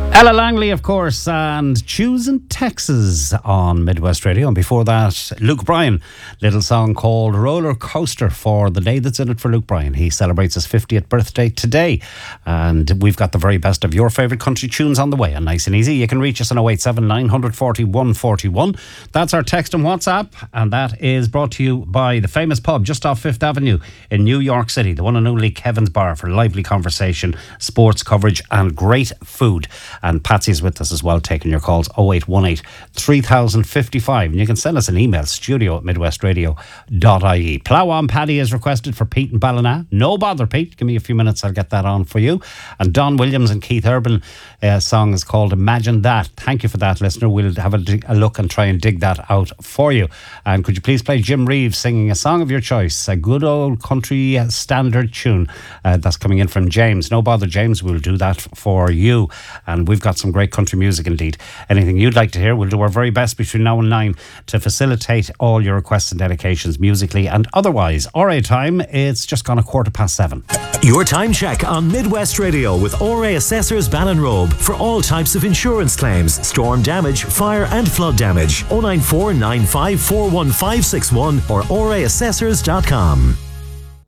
Ella Langley, of course, and Choosing Texas on Midwest Radio. And before that, Luke Bryan, little song called Roller Coaster for the day that's in it for Luke Bryan. He celebrates his 50th birthday today. And we've got the very best of your favourite country tunes on the way. And nice and easy, you can reach us on 087 940 141. That's our text and WhatsApp. And that is brought to you by the famous pub just off 5th Avenue in New York City, the one and only Kevin's Bar, for lively conversation, sports coverage and great food. And Patsy's with us as well, taking your calls, 0818 3055. And you can send us an email, studio@midwestradio.ie. Plough on Paddy is requested for Pete and Ballina. No bother, Pete. Give me a few minutes, I'll get that on for you. And Don Williams and Keith Urban song is called Imagine That. Thank you for that, listener. We'll have a look and try and dig that out for you. And could you please play Jim Reeves singing a song of your choice, a good old country standard tune. That's coming in from James. No bother, James. We'll do that for you. And we've got some great country music indeed. Anything you'd like to hear, we'll do our very best between now and 9 to facilitate all your requests and dedications musically and otherwise. RA time, it's just gone 7:15. Your time check on Midwest Radio with RA Assessors Ballinrobe for all types of insurance claims, storm damage, fire and flood damage. 094 95 41561 or raassessors.com.